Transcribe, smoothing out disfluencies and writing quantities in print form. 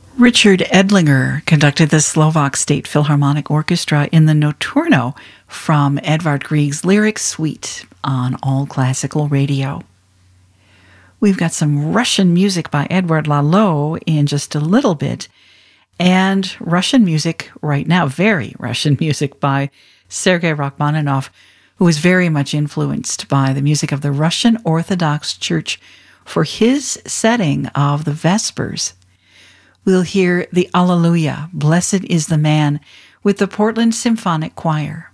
Richard Edlinger conducted the Slovak State Philharmonic Orchestra in the Notturno from Edvard Grieg's Lyric Suite on All Classical Radio. We've got some Russian music by Edouard Lalo in just a little bit, and Russian music right now, very Russian music by Sergei Rachmaninoff, who was very much influenced by the music of the Russian Orthodox Church for his setting of the Vespers. We'll hear the Alleluia, Blessed is the Man, with the Portland Symphonic Choir.